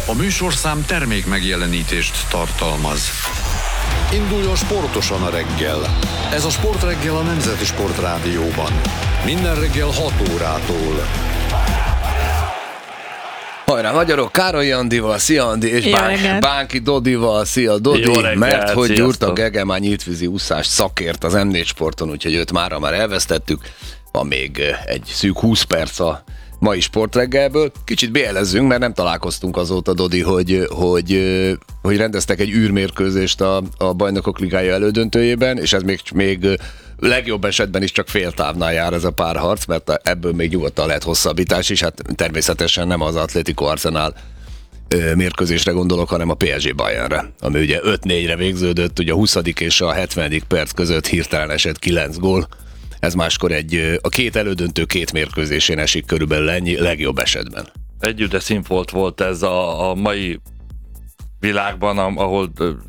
A műsorszám termék megjelenítést tartalmaz. Induljon sportosan a reggel. Ez a Sportreggel a Nemzeti Sportrádióban. Minden reggel 6 órától. Hajrá magyarok, Károly Andival, szia Andi, és Bánki Dodival, szia Dodi, reggelt, mert hogy Gyurta Gege már nyíltvízi úszás szakért az M4 Sporton, úgyhogy őt mára elvesztettük. Van még egy szűk 20 perc a mai Sportreggelből. Kicsit BL-ezzünk, mert nem találkoztunk azóta, Dodi, hogy rendeztek egy űrmérkőzést a Bajnokok Ligája elődöntőjében, és ez még legjobb esetben is csak fél távnál jár ez a párharc, mert ebből még nyugodtan lehet hosszabbítás is, hát természetesen nem az Atletico Arsenal mérkőzésre gondolok, hanem a PSG Bayernre, ami ugye 5-4-re végződött, ugye a 20. és a 70. perc között hirtelen esett 9 gól. Ez máskor a két elődöntő két mérkőzésén esik körülbelül ennyi, legjobb esetben. Együtt színfolt volt ez a mai világban, ahol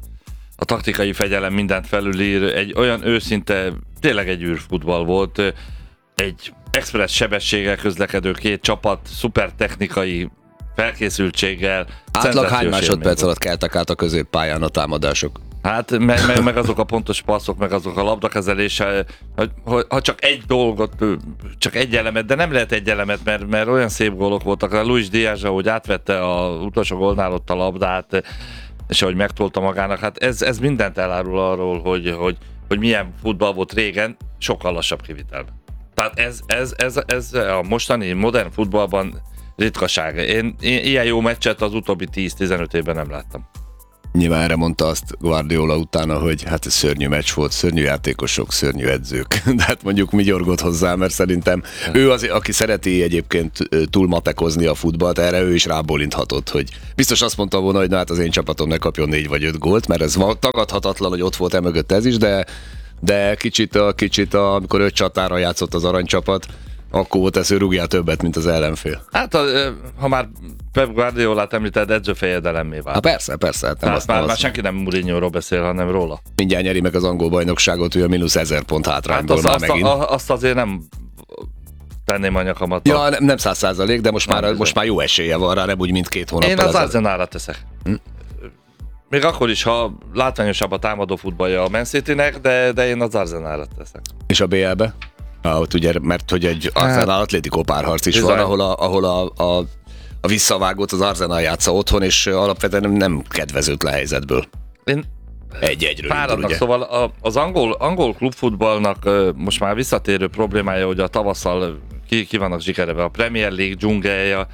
a taktikai fegyelem mindent felülír, egy olyan őszinte, tényleg egy űrfutball volt, egy express sebességgel közlekedő két csapat, szuper technikai felkészültséggel. Átlag hány másodperc alatt keltek át a középpályán a támadások? Hát meg azok a pontos passzok, meg azok a labdakezelése, ha csak egy dolgot, csak egy elemet, de nem lehet egy elemet, mert olyan szép gólok voltak. A Luis Díaz, ahogy átvette a utolsó gólnál ott a labdát, és ahogy megtolta magának, hát ez mindent elárul arról, hogy milyen futball volt régen, sokkal lassabb kivitelben. Tehát ez a mostani modern futballban ritkaság. Én ilyen jó meccset az utóbbi 10-15 évben nem láttam. Nyilván erre mondta azt Guardiola utána, hogy hát ez szörnyű meccs volt, szörnyű játékosok, szörnyű edzők. De hát mondjuk mi gyorgott hozzá, mert szerintem ő az, aki szereti egyébként túlmatekozni a futballt, erre ő is rábólinthatott, hogy biztos azt mondta volna, hogy na hát az én csapatom ne kapjon 4 vagy 5 gólt, mert ez tagadhatatlan, hogy ott volt emögött ez is, de kicsit amikor 5 csatára játszott az aranycsapat, akkor volt ez, ő rúgjál többet, mint az ellenfél. Hát, ha már Pep Guardiolát említed, edzőfejedelemmé vált. Hát persze. Hát már senki nem Mourinho-ról beszél, hanem róla. Mindjárt nyeri meg az angol bajnokságot, hogy a -1000 pont hátrányból hát már megint. Azt azért nem tenném a nyakamat. Ja, nem 100%, de most már jó esélye van rá, nem úgy, mint 2 hónappal. Én az Arsenalra teszek. Még akkor is, ha látványosabb a támadó futballja a Man Citynek, de én az Arsenalra teszek. És a BL-be? Ott ugye, mert hogy egy Arsenal Atletico párharc is van, ahol a visszavágót az Arsenal játsza otthon, és alapvetően nem kedvezőtlen helyzetből. Egy-egyről fáradnak, szóval az angol klubfutballnak most már visszatérő problémája, hogy a tavasszal ki vannak zsikerebe, a Premier League dzsungelje,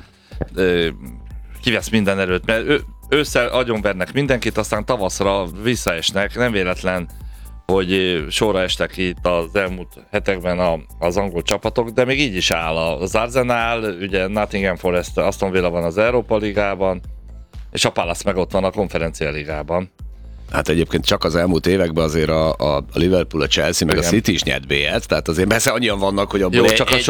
kivesz minden erőt, mert ősszel agyonvernek mindenkit, aztán tavaszra visszaesnek, nem véletlen, hogy sorra estek itt az elmúlt hetekben az angol csapatok, de még így is áll az Arsenal, ugye Nottingham Forest, Aston Villa van az Európa Ligában, és a Palace meg ott van a Konferencia Ligában. Hát egyébként csak az elmúlt években azért a Liverpool, a Chelsea, meg a City is nyert BL-t, tehát azért persze annyian vannak, hogy abból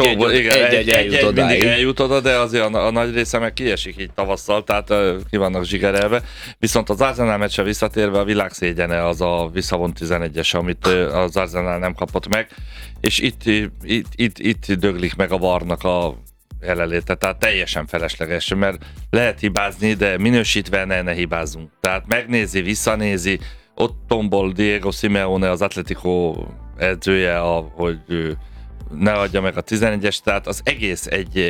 egy mindig eljut oda, de azért a nagy része meg kiesik így tavasszal, tehát ki vannak zsigerelve. Viszont az Arsenal meccsre visszatérve a világ szégyene az a visszavont 11-es, amit az Arsenal nem kapott meg, és itt döglik meg a VAR-nak a jelenléte, tehát teljesen felesleges, mert lehet hibázni, de minősítve ne hibázzunk. Tehát megnézi, visszanézi, ott tombol Diego Simeone, az Atletico edzője, hogy ne adja meg a 11-es, tehát az egész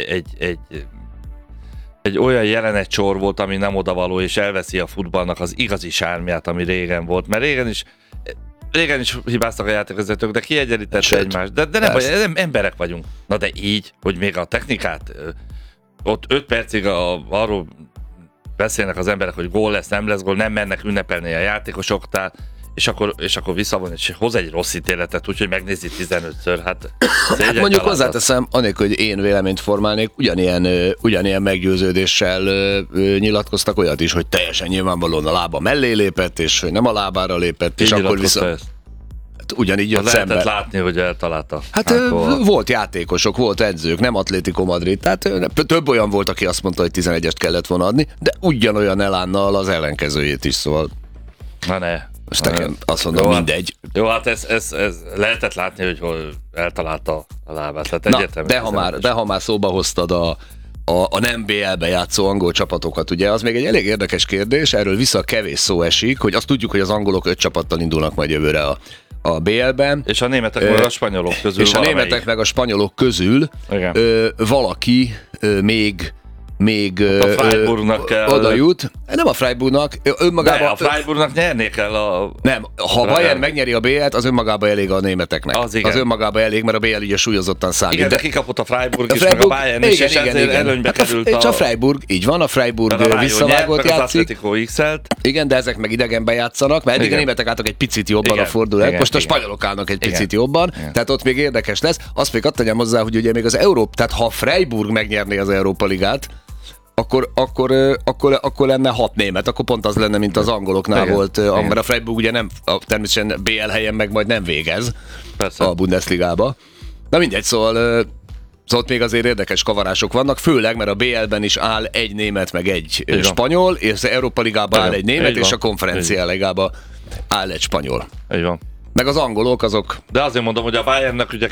egy olyan jelenetsor volt, ami nem odavaló, és elveszi a futballnak az igazi sármját, ami régen volt, mert régen is hibáztak a játékvezetők, de kiegyenlítette egymást. De nem baj, emberek vagyunk. Na de így, hogy még a technikát, ott 5 percig arról beszélnek az emberek, hogy gól lesz, nem lesz gól, nem mennek ünnepelni a játékosok, tehát, és akkor visszavon, és hoz egy rossz ítéletet, úgyhogy megnézi 15-ször. Hát mondjuk hozzáteszem, anélkül, hogy én véleményt formálnék, ugyanilyen meggyőződéssel nyilatkoztak olyat is, hogy teljesen nyilvánvalóan a lába mellé lépett, és hogy nem a lábára lépett, és akkor vissza... Ugyanígy jött szembe. Lehetett látni, hogy eltalálta. Hát volt játékosok, volt edzők, nem Atletico Madrid, tehát több olyan volt, aki azt mondta, hogy 11-est kellett volna adni, de ugyanolyan elánnal az ellenkezőjét is, szóval... Na ne. Most nekem azt mondom, mindegy. Jó, hát ez lehetett látni, hogy hol eltalálta a lábát. Na, de ha már szóba hoztad a nem BL-be játszó angol csapatokat, ugye, az még egy elég érdekes kérdés, erről vissza kevés szó esik, hogy azt tudjuk, hogy az angolok 5 csapattal indulnak majd jövőre a BL-ben. És a németek meg a spanyolok közül és valamelyik. a németek meg a spanyolok közül valaki még a Freiburgnak kell... oda jut. Nem a Freiburgnak, önmagában... a Freiburgnak nyerni kell a... Nem, ha Bayern megnyeri a BL-t, az önmagában elég a németeknek. Az önmagában elég, mert a BL ugye súlyozottan számít. Igen, de kikapott a Freiburg is, meg a Bayern is, és ezért előnybe került a Freiburg, így van, a Freiburg visszavágott játszik. Igen, de ezek meg idegenben játszanak, mert eddig a németek álltak egy picit jobban a fordulat, most a spanyolok állnak egy picit jobban, tehát ott még érdekes lesz. Azt még adtam hozzá, hogy ugye még az Európa, tehát ha Freiburg megnyerné az Európa Ligát, akkor lenne 6 német, akkor pont az lenne, mint az angoloknál volt, mert a Freiburg ugye nem, természetesen BL helyen meg majd nem végez a Bundesligába. Na mindegy, szóval ott még azért érdekes kavarások vannak, főleg, mert a BL-ben is áll egy német, meg egy spanyol, és az Európa Ligában áll egy német, és a Konferencia Ligában áll egy spanyol. Így van. Meg az angolok azok... De azért mondom, hogy a Bayernnek ugye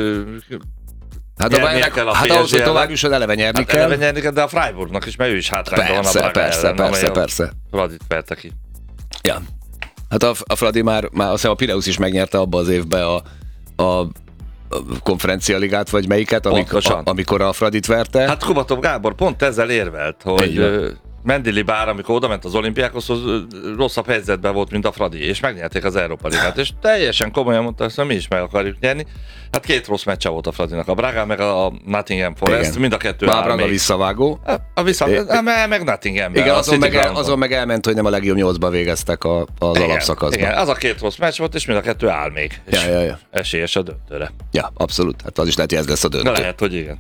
hát a Bayernnek, ahhoz, hogy tovább is eleve nyerni kell. Eleve nyerni kell, de a Freiburgnak is, mert ő is hátrányban van a Braga ellen. Persze. Fradit verte ki. Ja. Hát a Fradi már azt hiszem a Pireus is megnyerte abba az évben a Konferencia Ligát, vagy melyiket, amikor a Fradit verte. Hát Kubatov Gábor pont ezzel érvelt, hogy Mendilibár, amikor oda ment az olimpiákhoz, rosszabb helyzetben volt, mint a Fradi, és megnyerték az Európa Ligát, és teljesen komolyan mondta, hogy mi is meg akarjuk nyerni. Hát 2 rossz meccse volt a Fradinak, a Braga meg a Nottingham Forest, mind a kettő áll Braga visszavágó. Meg Nottinghamben. Igen, azon meg elment, hogy nem a legjobb 8-ba végeztek az alapszakaszban. Igen, az a 2 rossz meccs volt, és mind a kettő áll még. Ja. Esélyes a döntőre. Ja, abszolút. Hát az is lehet, hogy ez lesz a döntő. De lehet, hogy igen.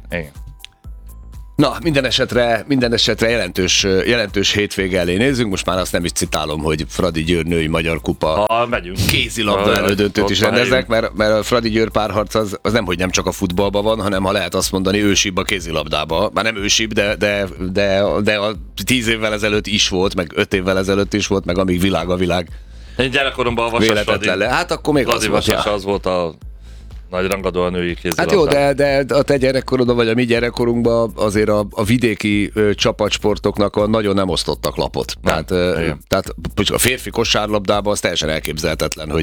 Na, minden esetre jelentős hétvége elé nézzünk. Most már azt nem is citálom, hogy Fradi Győr női magyar kupa kézilabda elődöntőt is rendeznek, mert a Fradi Győr párharc az nem, hogy nem csak a futballban van, hanem ha lehet azt mondani, ősibb a kézilabdában. Már nem ősibb, de a 10 évvel ezelőtt is volt, meg 5 évvel ezelőtt is volt, meg amíg világ. Én gyerekkoromban a Vasas Fradi. Hát akkor még az volt a nagy rangadó a női kézilabda. Hát jó, de a te gyerekkorodban, vagy a mi gyerekkorunkban azért a vidéki csapatsportoknak nagyon nem osztottak lapot. Tehát a férfi kosárlabdában az teljesen elképzelhetetlen,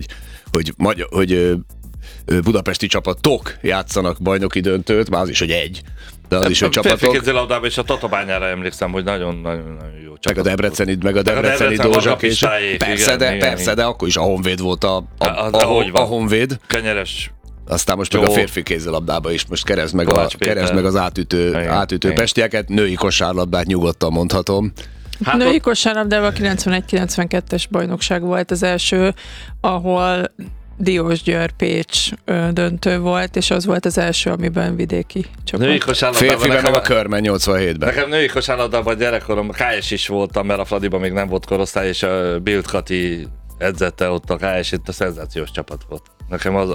hogy budapesti csapatok játszanak bajnoki döntőt, már az is, hogy egy. De az is, hogy csapatok. Férfi kézilabdában és a Tatabányára emlékszem, hogy nagyon jó csapat. Meg a Debreceni Dózsak és persze, de akkor is a Honvéd volt a Honvéd. Kenyeres. Aztán most meg a férfi kézilabdába is, most keresd meg az átütő pestieket, női kosárlabdát nyugodtan mondhatom. Hát női kosárlabdában 91-92-es bajnokság volt az első, ahol Diósgyőr Pécs döntő volt, és az volt az első, amiben vidéki csapat. Férfiben meg a Körmen 87-ben. Nekem női kosárlabdában gyerekkorom KS is voltam, mert a Fradiban még nem volt korosztály, és a Bild Kati edzette ott a KS, itt a szenzációs csapat volt. Nekem az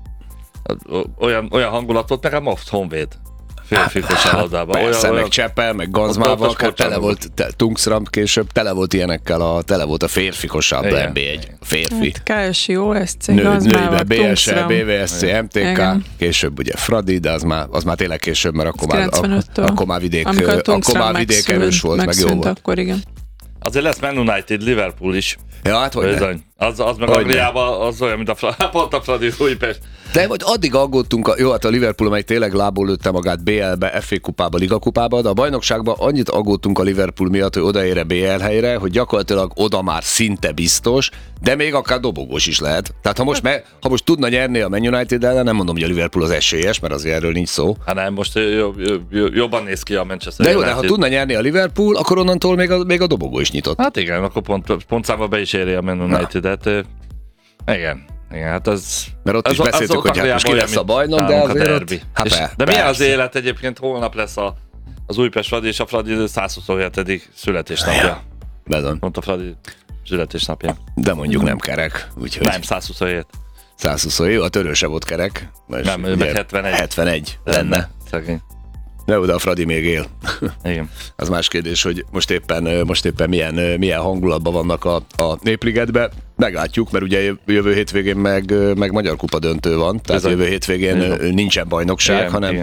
olyan hangulat volt, nekem most Honvéd. Férfi kosárlabdában. Persze, meg Cseppel, meg Ganzmával, tele volt Tungsram később, tele volt ilyenekkel, tele volt a férfi kosárlabda NB1. Férfi. Hát KSI, OSC, Ganzmával, BSE, BVSC, MTK, később ugye Fradi, de az már tényleg később, mert akkor már vidék erős volt, meg jó volt. Akkor igen. Azért lesz Man United, Liverpool is. Ja, hát hogy nem. Az meg Angliában az olyan, mint pont a Fradi Újpest. De hogy addig aggódtunk, jó, hát a Liverpool, amely tényleg lából lőtte magát BL-be, FA kupába, Liga kupába, de a bajnokságban annyit aggódtunk a Liverpool miatt, hogy odaér BL helyre, hogy gyakorlatilag oda már szinte biztos, de még akár dobogós is lehet. Tehát ha most tudna nyerni a Man United ellen, nem mondom, hogy a Liverpool az esélyes, mert azért erről nincs szó. Hát nem, most jobban néz ki a Manchester United. De jó, de ha tudna nyerni a Liverpool, akkor onnantól még a dobogó is nyitott. Hát igen, akkor pontszámba be is éri a Man United-et. Igen, hát az... Mert ott is beszéltük, hogy hát most ki lesz a bajnok, de azért ott... De milyen az élet egyébként, holnap lesz az Újpest Fradi és a Fradi 127. születésnapja. Bezony. Pont a Fradi születésnapja. De mondjuk nem kerek, úgyhogy... Nem, 127. 127, a Törőse volt kerek. Nem, ő meg 71. 71 lenne. Szegény. De a Fradi még él. Igen. Az más kérdés, hogy most éppen milyen hangulatban vannak a Népligetben. Meglátjuk, mert ugye jövő hétvégén meg Magyar Kupa döntő van, tehát jövő hétvégén nincsen bajnokság, hanem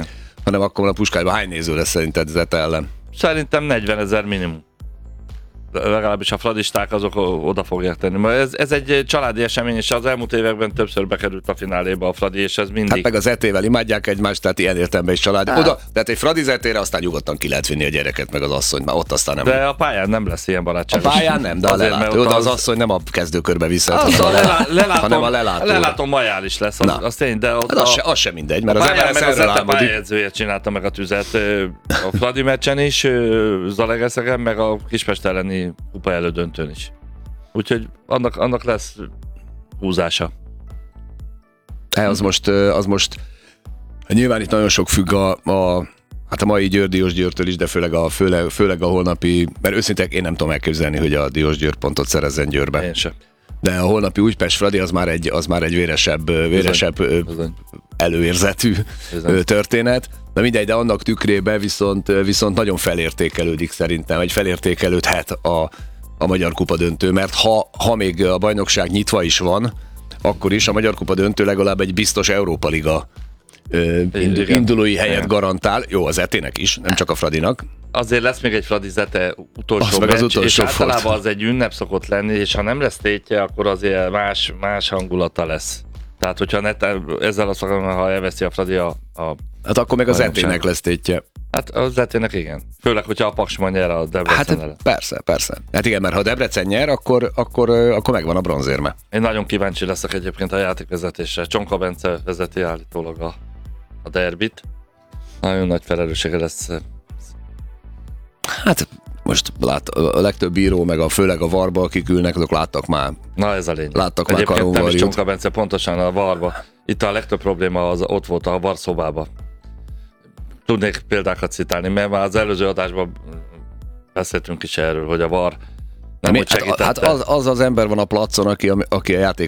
hanem akkor a Puskásban hány néző lesz szerinted Zete ellen? Szerintem 40 000 minimum. Legalábbis a fradisták azok oda fogják tenni. Mert ez egy családi esemény, és az elmúlt években többször bekerült a fináléba a Fradi, és ez mindig... Hát meg az Zetével imádják egymást, tehát ilyen értelemben is családi. Oda, tehát egy Fradi Zetére aztán nyugodtan ki lehet vinni a gyereket, meg az asszonyt, már ott aztán nem. De a pályán nem lesz ilyen barátságos. A pályán nem, de a lelátó. Oda az asszony nem a kezdőkörbe visszahet, hanem a lelátó. Lelátó majál is lesz, az tény, de ott az sem mindegy, mert az ember meg az erről álmodik. pályázője csinálta meg a tüzet a Fradi meccsen is, Zalaegerszegen, meg a Kispest elleni kupa elődöntőn is. Úgyhogy annak lesz húzása. Az most nyilván itt nagyon sok függ hát a mai Diós Győrtől is, de főleg a holnapi, mert őszintén én nem tudom elképzelni, hogy a Diós Győr pontot szerezzen Győrbe. Én sem. De a holnapi Újpest Fradi az már egy véresebb előérzetű történet. Na mindegy, de annak tükrében viszont nagyon felértékelődik szerintem, vagy felértékelődhet a Magyar Kupa döntő, mert ha még a bajnokság nyitva is van, akkor is a Magyar Kupa döntő legalább egy biztos Európa Liga indulói helyet garantál. Jó, az Zetének is, nem csak a Fradinak. Azért lesz még egy Fradi Zete utolsó meccs, és általában az egy ünnep szokott lenni, és ha nem lesz tétje, akkor azért más hangulata lesz. Tehát, hogyha ezzel a szakaszon, ha elveszi a Fradi hát akkor meg az Zetének lesz tétje. Hát a Zetének igen. Főleg, hogyha a Paksma nyer a Debrecen ellen. Persze. Hát igen, mert ha Debrecen nyer, akkor megvan a bronzérme. Én nagyon kíváncsi leszek egyébként a játékvezetésre. Csonka Bence vezeti állítólag a derbit. Nagyon nagy felelőssége lesz. Hát most a legtöbb bíró, meg főleg a VAR-ba, akik ülnek, azok láttak már. Na ez a lényeg. Láttak már egyébként nem is Csonka Bence, pontosan a VAR-ba. Itt a legtöbb probléma ott volt a VAR szobában. Tudnék példákat citálni, mert már az előző adásban beszéltünk is erről, hogy a VAR nem úgy segítette. Hát az ember van a placon, aki a